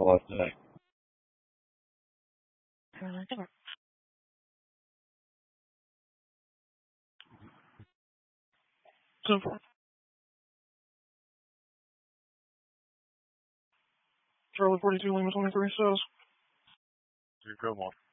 What's that? Simple. Charlie 42, Lima 23 says. Good one.